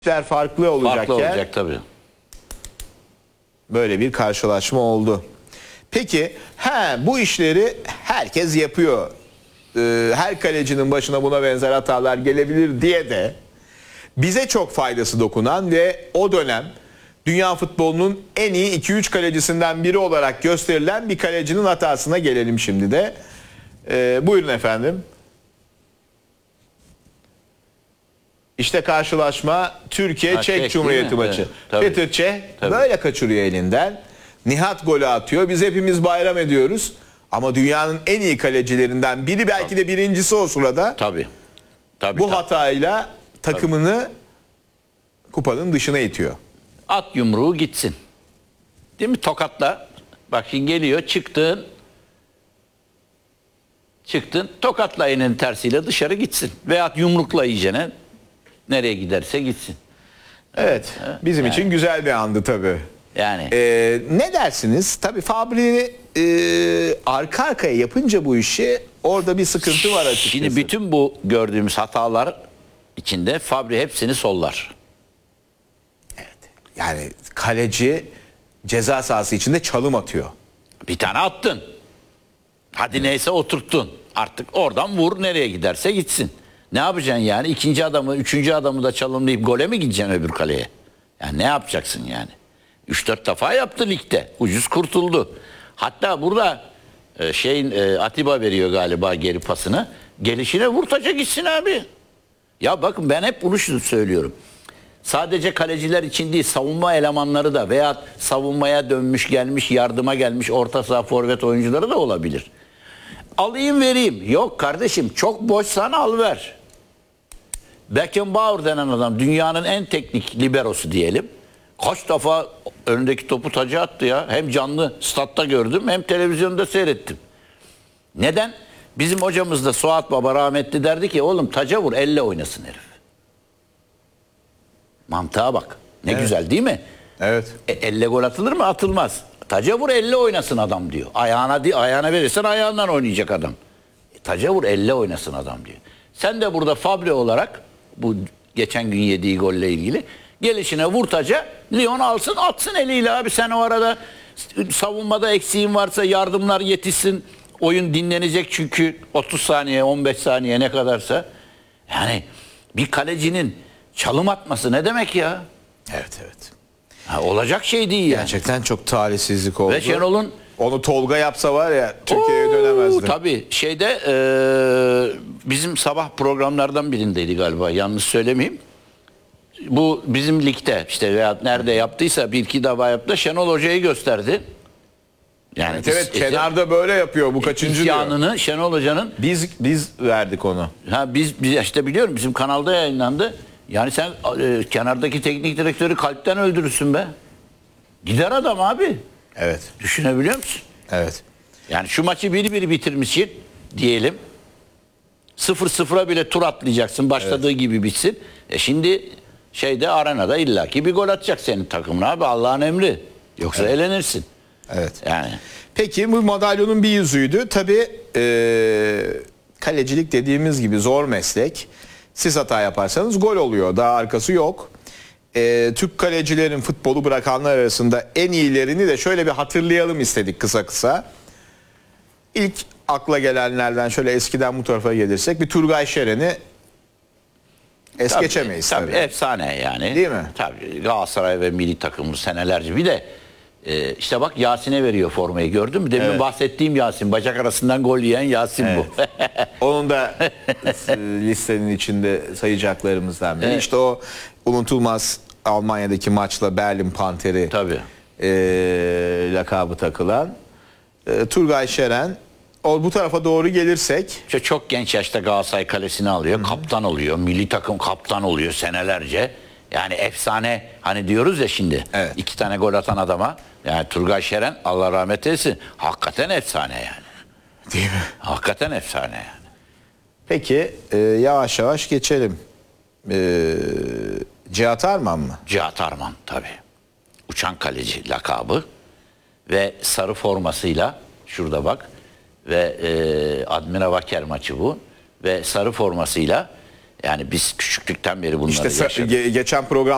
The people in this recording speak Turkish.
farklı olacakken Farklı olacak tabii. böyle bir karşılaşma oldu. Peki bu işleri herkes yapıyor. Her kalecinin başına buna benzer hatalar gelebilir diye de bize çok faydası dokunan ve o dönem dünya futbolunun en iyi 2-3 kalecisinden biri olarak gösterilen bir kalecinin hatasına gelelim şimdi de. Buyurun efendim. İşte karşılaşma Türkiye-Çek Cumhuriyeti maçı. Evet, Petr Cech böyle kaçırıyor elinden. Nihat golü atıyor. Biz hepimiz bayram ediyoruz. Ama dünyanın en iyi kalecilerinden biri, belki de birincisi o sırada. Tabii. Bu hatayla takımını kupanın dışına itiyor. At yumruğu gitsin. Değil mi? Tokatla. Bak şimdi geliyor, çıktın. Tokatla elinin tersiyle dışarı gitsin. Veyahut yumrukla iyicene nereye giderse gitsin. Evet. Bizim için güzel bir andı tabii. Yani. Ne dersiniz? Tabii Fabri arka arkaya yapınca bu işi orada bir sıkıntı var açıkçası. Şimdi bütün bu gördüğümüz hatalar içinde Fabri hepsini sollar. Evet. Yani kaleci ceza sahası içinde çalım atıyor. Bir tane attın. Hadi neyse oturttun. Artık oradan vur, nereye giderse gitsin. Ne yapacaksın yani? İkinci adamı, üçüncü adamı da çalımlayıp gole mi gideceksin öbür kaleye? Yani ne yapacaksın yani? 3-4 defa yaptı ligde. Ucuz kurtuldu. Hatta burada Atiba veriyor galiba geri pasını. Gelişine vur, taca gitsin abi. Ya bakın, ben hep bunu söylüyorum. Sadece kaleciler için değil, savunma elemanları da veya savunmaya dönmüş gelmiş, yardıma gelmiş orta saha forvet oyuncuları da olabilir. Alayım vereyim. Yok kardeşim, çok boşsan al ver. Beckenbauer denen adam dünyanın en teknik liberosu diyelim. Kaç defa önündeki topu taca attı ya. Hem canlı statta gördüm hem televizyonda seyrettim. Neden? Bizim hocamız da Suat Baba rahmetli derdi ki oğlum taca vur, elle oynasın herif. Mantığa bak. Ne güzel değil mi? Evet. Elle gol atılır mı? Atılmaz. Taca vur, elle oynasın adam diyor. Ayağına verirsen ayağından oynayacak adam. Taca vur, elle oynasın adam diyor. Sen de burada Fabri olarak bu geçen gün yediği golle ilgili gelişine vur taca, Lyon alsın atsın eliyle abi. Sen o arada savunmada eksiğin varsa yardımlar yetişsin. Oyun dinlenecek çünkü 30 saniye 15 saniye ne kadarsa. Yani bir kalecinin çalım atması ne demek ya? Evet. Olacak şey değil yani. Gerçekten çok talihsizlik oldu. Ve Şenol'un onu Tolga yapsa var ya Türkiye'ye dönemezdi. Tabii bizim sabah programlardan birindeydi galiba, yanlış söylemeyeyim. Bu bizim ligde işte veya nerede yaptıysa bir iki defa yaptı. Şenol Hoca'yı gösterdi. Yani evet kenarda böyle yapıyor, bu kaçıncı isyanını diyor. Şenol Hoca'nın. Biz verdik onu. Biz işte biliyorum, bizim kanalda yayınlandı. Yani sen kenardaki teknik direktörü kalpten öldürürsün be. Gider adam abi. Evet. Düşünebiliyor musun? Evet. Yani şu maçı 1-1 bitirmişsin diyelim. 0-0'a bile tur atlayacaksın. Başladığı gibi bitsin. Şimdi arenada illaki bir gol atacak senin takımın abi. Allah'ın emri. Yoksa elenirsin. Evet. Yani. Peki bu madalyonun bir yüzüydü. Tabii kalecilik dediğimiz gibi zor meslek. Siz hata yaparsanız gol oluyor. Daha arkası yok. Türk kalecilerin futbolu bırakanlar arasında en iyilerini de şöyle bir hatırlayalım istedik kısa kısa. İlk akla gelenlerden şöyle eskiden bu tarafa gelirsek bir Turgay Şeren'i es geçemeyiz. Tabii efsane yani. Değil mi? Tabii Galatasaray ve milli takımımız senelerce. Bir de işte bak Yasin'e veriyor formayı, gördün mü? Demin bahsettiğim Yasin. Bacak arasından gol yiyen Yasin bu. Onun da listenin içinde sayacaklarımızdan biri. Evet. İşte o unutulmaz Almanya'daki maçla Berlin Panteri lakabı takılan Turgay Şeren. Bu tarafa doğru gelirsek. Çok genç yaşta Galatasaray kalesini alıyor. Kaptan oluyor. Milli takım kaptan oluyor senelerce. Yani efsane, hani diyoruz ya şimdi. Evet. 2 tane gol atan adama. Yani Turgay Şeren, Allah rahmet eylesin. Hakikaten efsane yani. Değil mi? Hakikaten efsane yani. Peki yavaş yavaş geçelim. Cihat Arman mı? Cihat Arman tabii. Uçan kaleci lakabı. Ve sarı formasıyla, şurada bak. Ve Admira Wacker maçı bu. Ve sarı formasıyla, yani biz küçüklükten beri bunları yaşadık. Geçen program